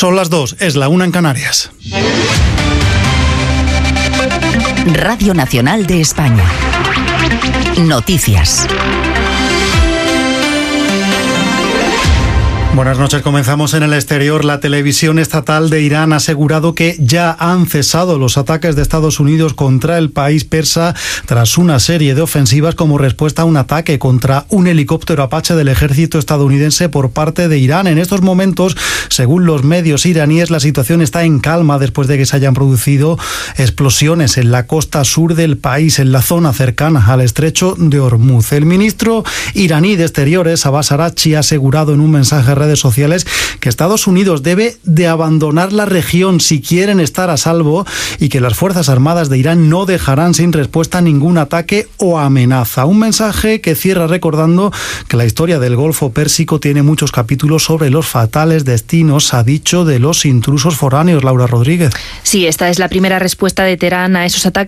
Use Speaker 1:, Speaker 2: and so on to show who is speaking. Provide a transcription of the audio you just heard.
Speaker 1: Son las 2, es la 1 en Canarias.
Speaker 2: Radio Nacional de España. Noticias.
Speaker 1: Buenas noches, comenzamos en el exterior. La televisión estatal de Irán ha asegurado que ya han cesado los ataques de Estados Unidos contra el país persa tras una serie de ofensivas como respuesta a un ataque contra un helicóptero Apache del ejército estadounidense por parte de Irán. En estos momentos, según los medios iraníes, la situación está en calma después de que se hayan producido explosiones en la costa sur del país, en la zona cercana al estrecho de Hormuz. El ministro iraní de Exteriores, Abbas Araghchi, ha asegurado en un mensaje a redes sociales que Estados Unidos debe de abandonar la región si quieren estar a salvo y que las Fuerzas Armadas de Irán no dejarán sin respuesta ningún ataque o amenaza. Un mensaje que cierra recordando que la historia del Golfo Pérsico tiene muchos capítulos sobre los fatales destinos, ha dicho, de los intrusos foráneos. Laura Rodríguez.
Speaker 3: Sí, esta es la primera respuesta de Teherán a esos ataques